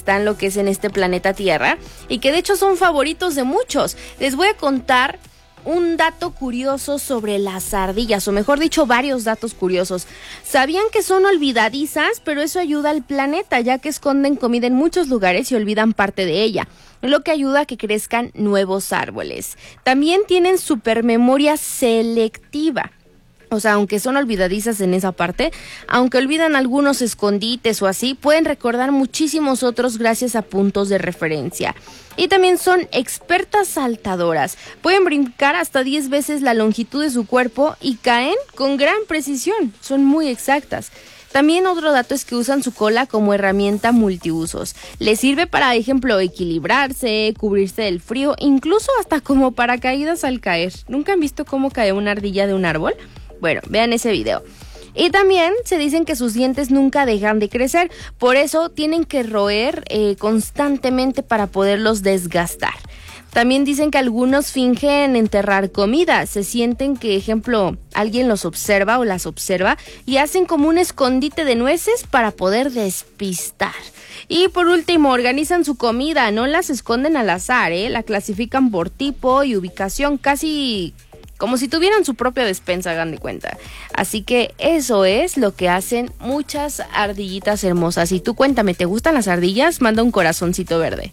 están lo que es en este planeta Tierra y que de hecho son favoritos de muchos. Les voy a contar un dato curioso sobre las ardillas, o mejor dicho, varios datos curiosos. ¿Sabían que son olvidadizas? Pero eso ayuda al planeta, ya que esconden comida en muchos lugares y olvidan parte de ella, lo que ayuda a que crezcan nuevos árboles. También tienen supermemoria selectiva. O sea, aunque son olvidadizas en esa parte, aunque olvidan algunos escondites o así, pueden recordar muchísimos otros gracias a puntos de referencia. Y también son expertas saltadoras. Pueden brincar hasta 10 veces la longitud de su cuerpo y caen con gran precisión. Son muy exactas. También otro dato es que usan su cola como herramienta multiusos. Les sirve para, ejemplo, equilibrarse, cubrirse del frío, incluso hasta como paracaídas al caer. ¿Nunca han visto cómo cae una ardilla de un árbol? Bueno, vean ese video. Y también se dicen que sus dientes nunca dejan de crecer, por eso tienen que roer constantemente para poderlos desgastar. También dicen que algunos fingen enterrar comida, se sienten que, ejemplo, alguien los observa o las observa y hacen como un escondite de nueces para poder despistar. Y por último, organizan su comida, no las esconden al azar, la clasifican por tipo y ubicación, casi como si tuvieran su propia despensa, hagan de cuenta. Así que eso es lo que hacen muchas ardillitas hermosas. Y tú cuéntame, ¿te gustan las ardillas? Manda un corazoncito verde.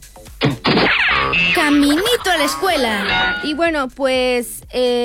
Caminito a la escuela. Y bueno, pues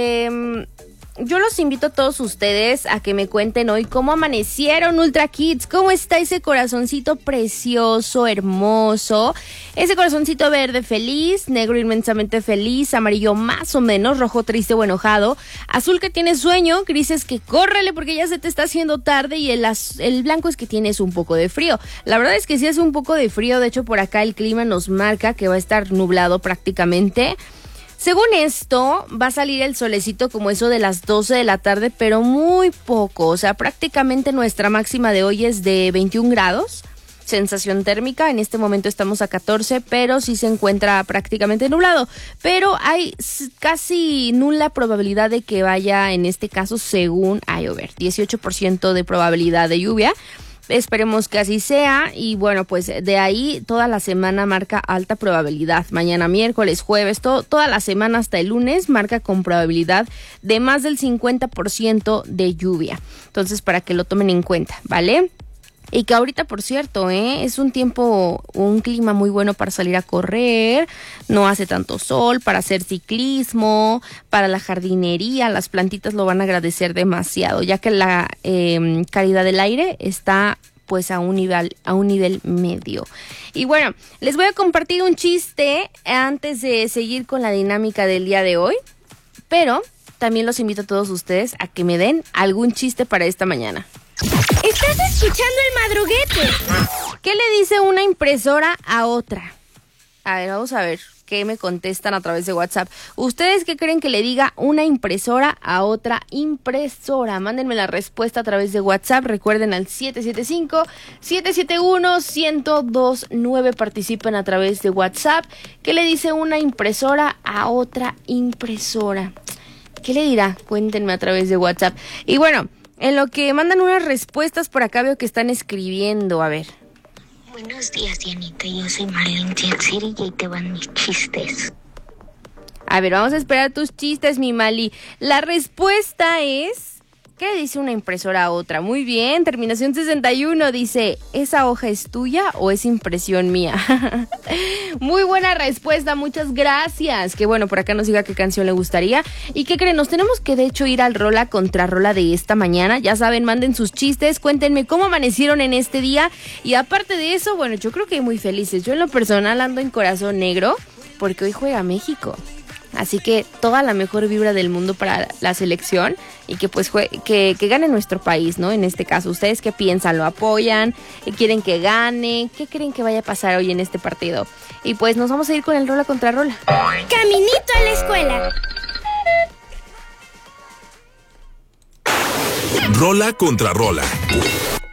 yo los invito a todos ustedes a que me cuenten hoy cómo amanecieron Ultra Kids, cómo está ese corazoncito precioso, hermoso, ese corazoncito verde feliz, negro inmensamente feliz, amarillo más o menos, rojo triste o enojado, azul que tiene sueño, gris es que córrele porque ya se te está haciendo tarde y el blanco es que tienes un poco de frío. La verdad es que sí hace un poco de frío, de hecho por acá el clima nos marca que va a estar nublado prácticamente. Según esto, va a salir el solecito como eso de las 12 de la tarde, pero muy poco. O sea, prácticamente nuestra máxima de hoy es de 21 grados. Sensación térmica, en este momento estamos a 14, pero sí se encuentra prácticamente nublado. Pero hay casi nula probabilidad de que vaya, en este caso, según a llover. 18% de probabilidad de lluvia. Esperemos que así sea y bueno, pues de ahí toda la semana marca alta probabilidad. Mañana miércoles, jueves, toda la semana hasta el lunes marca con probabilidad de más del 50% de lluvia. Entonces, para que lo tomen en cuenta, ¿vale? Y que ahorita, por cierto, es un clima muy bueno para salir a correr, no hace tanto sol, para hacer ciclismo, para la jardinería, las plantitas lo van a agradecer demasiado, ya que la calidad del aire está pues a un nivel medio. Y bueno, les voy a compartir un chiste antes de seguir con la dinámica del día de hoy, pero también los invito a todos ustedes a que me den algún chiste para esta mañana. ¿Estás escuchando el madruguete? ¿Qué le dice una impresora a otra? A ver, vamos a ver qué me contestan a través de WhatsApp. ¿Ustedes qué creen que le diga una impresora a otra impresora? Mándenme la respuesta a través de WhatsApp. Recuerden al 775-771-1029. Participen a través de WhatsApp. ¿Qué le dice una impresora a otra impresora? ¿Qué le dirá? Cuéntenme a través de WhatsApp. Y bueno, en lo que mandan unas respuestas por acá veo que están escribiendo, a ver. Buenos días, Dianita, yo soy Marlene City y ahí te van mis chistes. A ver, vamos a esperar tus chistes, mi Mali. La respuesta es... ¿Qué le dice una impresora a otra? Muy bien, terminación 61 dice, ¿esa hoja es tuya o es impresión mía? Muy buena respuesta, muchas gracias. Que bueno, por acá nos diga qué canción le gustaría. ¿Y qué creen? Nos tenemos que de hecho ir al rola contra rola de esta mañana. Ya saben, manden sus chistes, cuéntenme cómo amanecieron en este día. Y aparte de eso, bueno, yo creo que muy felices. Yo en lo personal ando en corazón negro porque hoy juega México. Así que toda la mejor vibra del mundo para la selección y que pues que gane nuestro país, ¿no? En este caso, ¿ustedes qué piensan? ¿Lo apoyan? ¿Quieren que gane? ¿Qué creen que vaya a pasar hoy en este partido? Y pues nos vamos a ir con el rola contra rola. Caminito a la escuela. Rola contra rola.